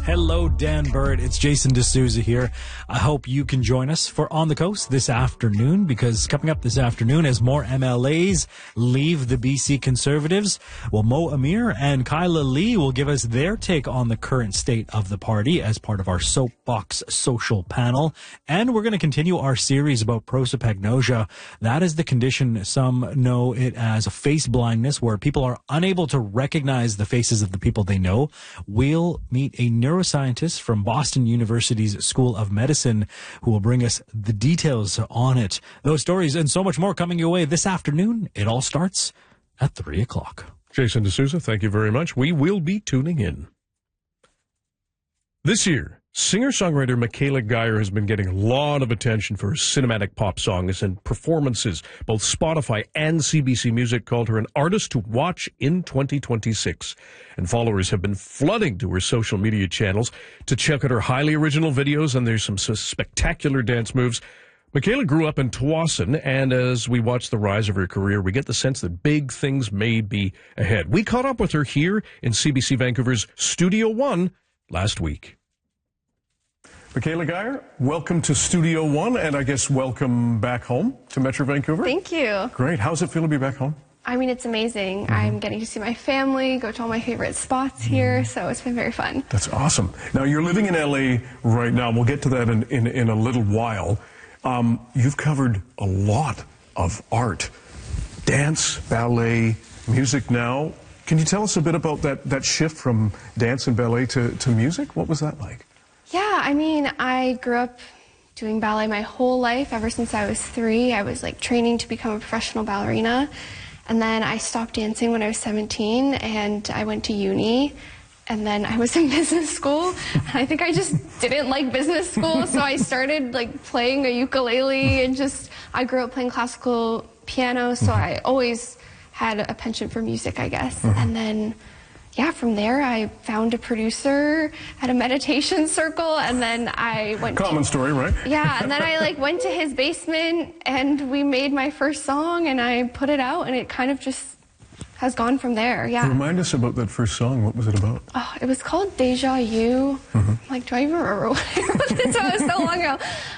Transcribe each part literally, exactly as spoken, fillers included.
Hello, Dan Bird. It's Jason D'Souza here. I hope you can join us for On the Coast this afternoon, because coming up this afternoon, as more M L As leave the B C Conservatives, well, Mo Amir and Kyla Lee will give us their take on the current state of the party as part of our Soapbox Social panel. And we're going to continue our series about prosopagnosia. That is the condition, some know it as face blindness, where people are unable to recognize the faces of the people they know. We'll meet a neuroscientist from Boston University's School of Medicine who will bring us the details on it. Those stories and so much more coming your way this afternoon. It all starts at three o'clock. Jason D'Souza, thank you very much. We will be tuning in. This year, singer-songwriter Michaela Geyer has been getting a lot of attention for her cinematic pop songs and performances. Both Spotify and C B C Music called her an artist to watch in twenty twenty-six. And followers have been flooding to her social media channels to check out her highly original videos, and there's some so spectacular dance moves. Michaela grew up in Tsawwassen, and as we watch the rise of her career, we get the sense that big things may be ahead. We caught up with her here in C B C Vancouver's Studio One last week. Michaela Geyer, welcome to Studio One, and I guess welcome back home to Metro Vancouver. Thank you. Great. How's it feel to be back home? I mean, it's amazing. Mm-hmm. I'm getting to see my family, go to all my favorite spots here, so it's been very fun. That's awesome. Now, you're living in L A right now. We'll get to that in, in, in a little while. Um, you've covered a lot of art, dance, ballet, music now. Can you tell us a bit about that, that shift from dance and ballet to, to music? What was that like? Yeah, I mean, I grew up doing ballet my whole life. Ever since I was three, I was like training to become a professional ballerina. And then I stopped dancing when I was seventeen, and I went to uni. And then I was in business school. I think I just didn't like business school, so I started like playing a ukulele, and just, I grew up playing classical piano, so mm-hmm. I always had a penchant for music, I guess. Mm-hmm. And then, yeah, from there I found a producer at a meditation circle, and then I went Common to, story, right? Yeah, and then I like went to his basement, and we made my first song, and I put it out, and it kind of just has gone from there. Yeah. Remind us about that first song. What was it about? Oh, it was called Deja You. Mm-hmm. Like, do I even remember what I wrote it? So it was so long ago.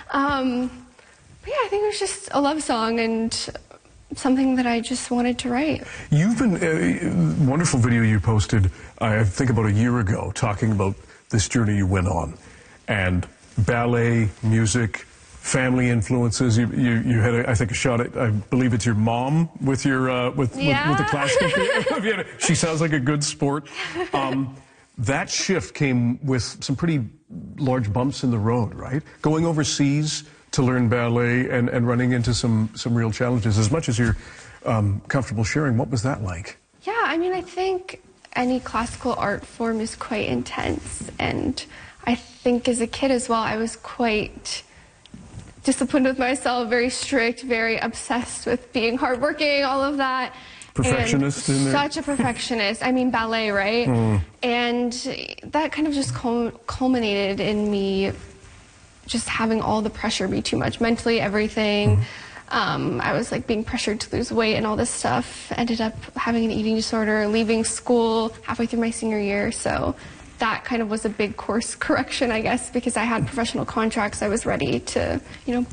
Um, but yeah, I think it was just a love song and something that I just wanted to write. You've been, a uh, wonderful video you posted, I think about a year ago, talking about this journey you went on. And ballet, music, family influences. You, you, you had, a, I think, a shot at, I believe it's your mom with your, uh, with, yeah. with, with the classical. She sounds like a good sport. Um, that shift came with some pretty large bumps in the road, right? Going overseas to learn ballet and, and running into some, some real challenges. As much as you're um, comfortable sharing, what was that like? Yeah, I mean, I think any classical art form is quite intense. And I think as a kid as well, I was quite disciplined with myself, very strict, very obsessed with being hardworking, all of that. Perfectionist and in there? Such a perfectionist. I mean, ballet, right? Mm. And that kind of just cul culminated in me just having all the pressure be too much, mentally, everything. Mm. Um, I was like being pressured to lose weight and all this stuff. Ended up having an eating disorder, leaving school halfway through my senior year. So that kind of was a big course correction, I guess, because I had professional contracts. I was ready to, you know,